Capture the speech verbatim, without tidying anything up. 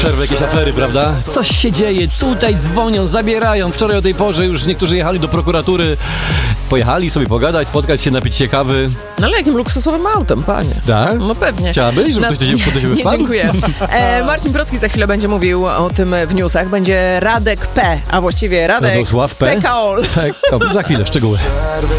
Przerwy, jakieś afery, prawda? Coś się dzieje, tutaj dzwonią, zabierają. Wczoraj o tej porze już niektórzy jechali do prokuratury. Pojechali sobie pogadać, spotkać się, napić się kawy. No ale jakim luksusowym autem, panie? Tak? No pewnie. Chciałabyś, żeby Na... ktoś do ciebie, do ciebie Nie, wpadł? dziękuję. E, Marcin Brocki za chwilę będzie mówił o tym w newsach. Będzie Radek P, a właściwie Radek Radosław P. P K O L. Tak, za chwilę, szczegóły.